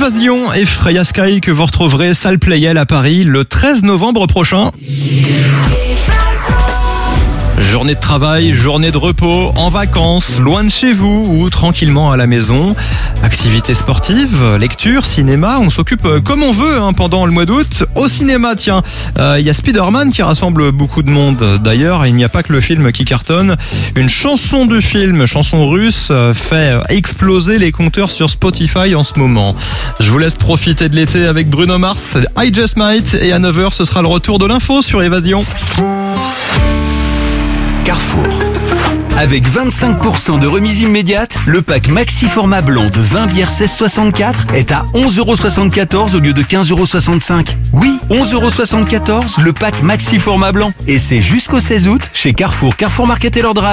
Évasion et Freya Sky que vous retrouverez salle Playel à Paris le 13 novembre prochain. Journée de travail, journée de repos, en vacances, loin de chez vous ou tranquillement à la maison. Activités sportives, lecture, cinéma, on s'occupe comme on veut pendant le mois d'août. Au cinéma, tiens, il y a Spider-Man qui rassemble beaucoup de monde. D'ailleurs, il n'y a pas que le film qui cartonne. Une chanson du film, chanson russe, fait exploser les compteurs sur Spotify en ce moment. Je vous laisse profiter de l'été avec Bruno Mars, I Just Might, et à 9h, ce sera le retour de l'info sur Évasion. Carrefour. Avec 25% de remise immédiate, le pack maxi format blanc de 20 bières 16,64 est à 11,74€ au lieu de 15,65€. Oui, 11,74€, le pack maxi format blanc. Et c'est jusqu'au 16 août chez Carrefour, Carrefour Market et leur Drive.